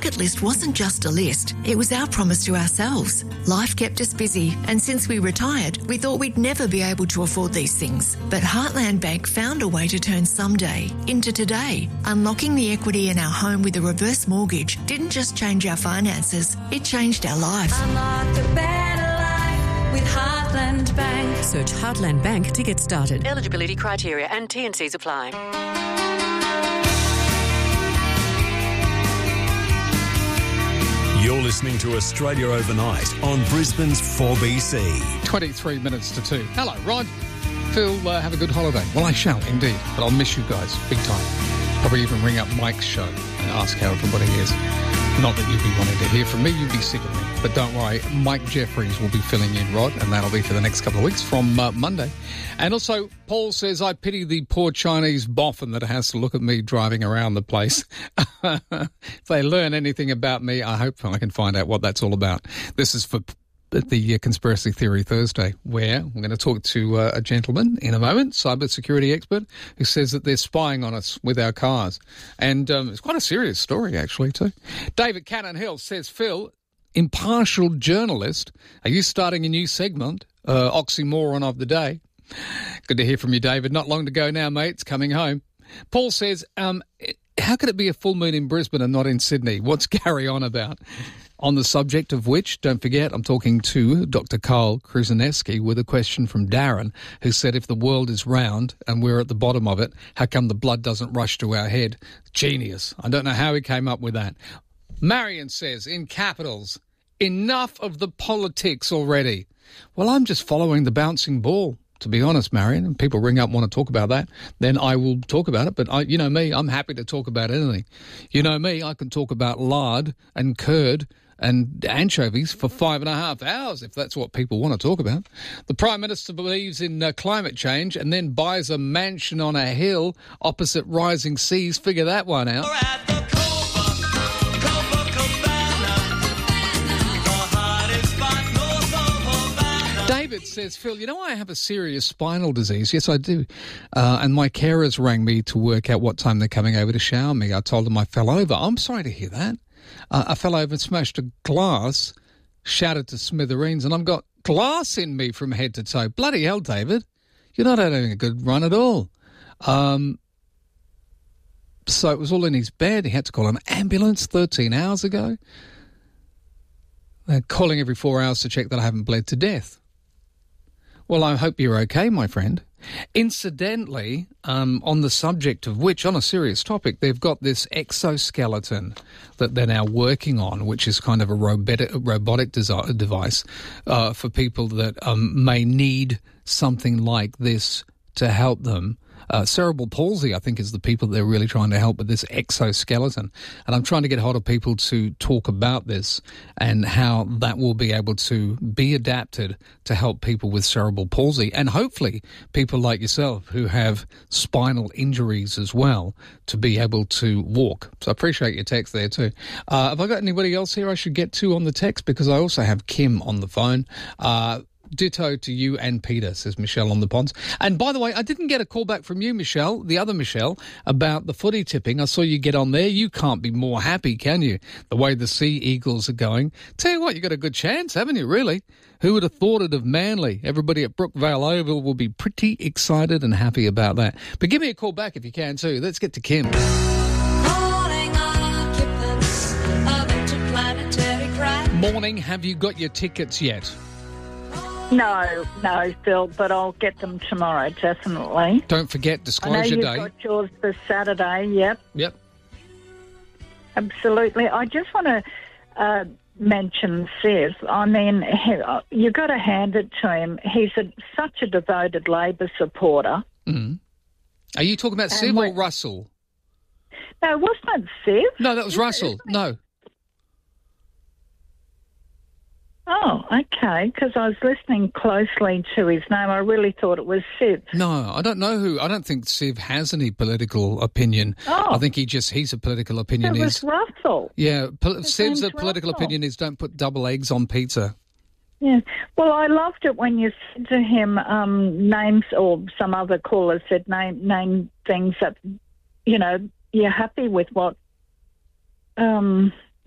bucket list wasn't just a list, it was our promise to ourselves. Life kept us busy, and since we retired, we thought we'd never be able to afford these things. But Heartland Bank found a way to turn someday into today. Unlocking the equity in our home with a reverse mortgage didn't just change our finances, it changed our life. Unlock a better life with Heartland Bank. Search Heartland Bank to get started. Eligibility criteria and T&Cs apply. You're listening to Australia Overnight on Brisbane's 4BC. 23 minutes to 2. Hello, Rod. Phil, have a good holiday. Well, I shall, indeed. But I'll miss you guys big time. Probably even ring up Mike's show and ask how everybody is. Not that you'd be wanting to hear from me, you'd be sick of me. But don't worry, Mike Jeffries will be filling in, Rod, and that'll be for the next couple of weeks from Monday. And also, Paul says, I pity the poor Chinese boffin that has to look at me driving around the place. If they learn anything about me, I hope I can find out what that's all about. This is for the Conspiracy Theory Thursday, where we're going to talk to a gentleman in a moment, cybersecurity expert, who says that they're spying on us with our cars. And it's quite a serious story, actually, too. David Cannon Hill says, Phil, impartial journalist, are you starting a new segment, oxymoron of the day? Good to hear from you, David. Not long to go now, mate. It's coming home. Paul says, how could it be a full moon in Brisbane and not in Sydney? What's Gary on about? On the subject of which, don't forget, I'm talking to Dr. Carl Kruszeneski with a question from Darren, who said, if the world is round and we're at the bottom of it, how come the blood doesn't rush to our head? Genius. I don't know how he came up with that. Marion says, in capitals, enough of the politics already. Well, I'm just following the bouncing ball, to be honest, Marion. And people ring up and want to talk about that, then I will talk about it. But you know me, I'm happy to talk about anything. You know me, I can talk about lard and curd and anchovies for 5.5 hours, if that's what people want to talk about. The Prime Minister believes in climate change and then buys a mansion on a hill opposite rising seas. Figure that one out. David says, Phil, you know I have a serious spinal disease. Yes, I do. And my carers rang me to work out what time they're coming over to shower me. I told them I fell over. I'm sorry to hear that. I fell over and smashed a glass, shattered to smithereens, and I've got glass in me from head to toe. Bloody hell, David. You're not having a good run at all. So it was all in his bed. He had to call an ambulance 13 hours ago. They're calling every 4 hours to check that I haven't bled to death. Well, I hope you're okay, my friend. Incidentally, on the subject of which, on a serious topic, they've got this exoskeleton that they're now working on, which is kind of a robotic device for people that may need something like this to help them. Cerebral palsy, I think, is the people they're really trying to help with this exoskeleton. And I'm trying to get hold of people to talk about this and how that will be able to be adapted to help people with cerebral palsy and hopefully people like yourself who have spinal injuries as well to be able to walk. So I appreciate your text there too. Have I got anybody else here I should get to on the text? Because I also have Kim on the phone. Ditto to you and Peter, says Michelle on the ponds. And by the way, I didn't get a call back from you, Michelle, the other Michelle, about the footy tipping. I saw you get on there. You can't be more happy, can you? The way the Sea Eagles are going. Tell you what, you got a good chance, haven't you, really? Who would have thought it of Manly? Everybody at Brookvale Oval will be pretty excited and happy about that. But give me a call back if you can too. Let's get to Kim. Morning, have you got your tickets yet? No, Phil, but I'll get them tomorrow, definitely. Don't forget Disclosure Day. I know you've got yours this Saturday, yep. Absolutely. I just want to mention Siv. I mean, you've got to hand it to him. He's such a devoted Labor supporter. Mm. Are you talking about Siv or Russell? No, wasn't it Siv? No, that was Russell. No. Oh, okay, because I was listening closely to his name. I really thought it was Siv. No, I don't know who. I don't think Siv has any political opinion. Oh. I think his political opinion is... It was Russell. Yeah, Siv's political opinion is don't put double eggs on pizza. Yeah. Well, I loved it when you said to him names, or some other caller said name things that, you know, you're happy with what...